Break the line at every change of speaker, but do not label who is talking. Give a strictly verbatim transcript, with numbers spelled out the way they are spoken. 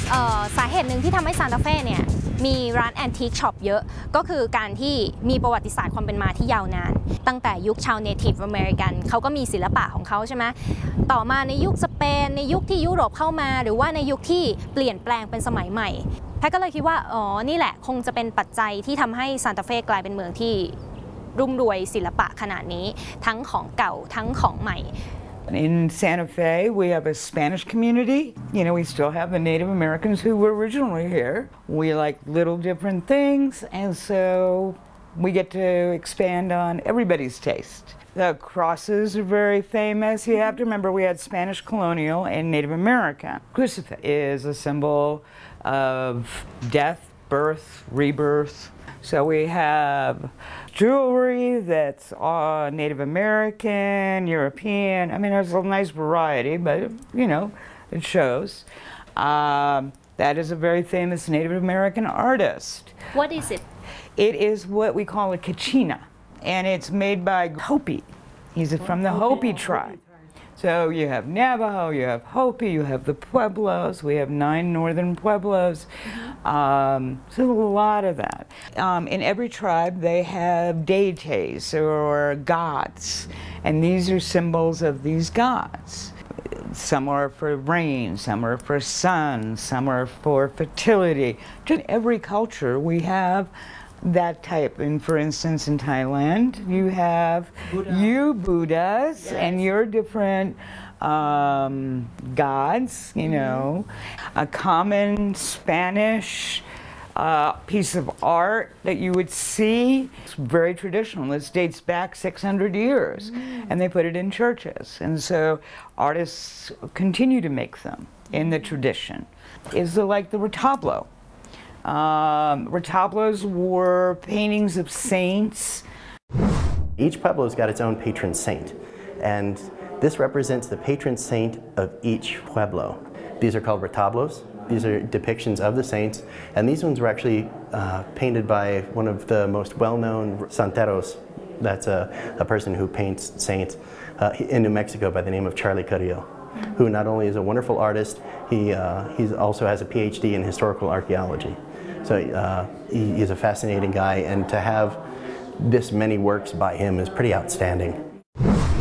เอ่อสาเหตุหนึ่งที่ทำให้ซานตาเฟ่เนี่ยมีร้านแอนทิคช็อปเยอะก็คือการที่มีประวัติศาสตร์ความเป็นมาที่ยาวนานตั้งแต่ยุคชาวเนทีฟอเมริกันเขาก็มีศิลปะของเขาใช่ไหมต่อมาในยุคสเปนในยุคที่ยุโรปเข้ามาหรือว่าในยุคที่เปลี่ยนแปลงเป็นสมัยใหม่แพทก็เลยคิดว่าอ๋อนี่แหละคงจะเป็นปัจจัยที่ทำให้ซานตาเฟ่กลายเป็นเมืองที่รุ่มรวยศิลปะขนาดนี้ทั้งของเก่าทั้งของใหม่
In Santa Fe, we have a Spanish community. You know, we still have the Native Americans who were originally here. We like little different things, and so we get to expand on everybody's taste. The crosses are very famous. You have to remember we had Spanish colonial and Native American. Crucifix is a symbol of death, birth, rebirth. So we have jewelry that's uh, Native American, European. I mean, there's a nice variety, but you know, it shows. Um, that is a very famous Native American artist.
What is it?
It is what we call a kachina, and it's made by Hopi. He's from the Hopi tribe. So you have Navajo, you have Hopi, you have the Pueblos. We have nine northern Pueblos. Um, so a lot of that. Um, in every tribe, they have deities or gods, and these are symbols of these gods. Some are for rain, some are for sun, some are for fertility. Just every culture we have that type. And for instance, in Thailand, you have Buddha. you Buddhas yes. and your different um, gods, you know. Mm-hmm. A common Spanish uh, piece of art that you would see. It's very traditional. This dates back six hundred years, mm. and they put it in churches. And so artists continue to make them in the tradition. Is the, like the retablo. Um, retablos were paintings of saints.
Each pueblo's got its own patron saint, and this represents the patron saint of each pueblo. These are called retablos. These are depictions of the saints, and these ones were actually uh, painted by one of the most well-known santeros. That's a, a person who paints saints uh, in New Mexico by the name of Charlie Carrillo, who not only is a wonderful artist, he uh, he's also has a P H D in historical archaeology. So uh, he, he's a fascinating guy, and to have this many works by him is pretty outstanding.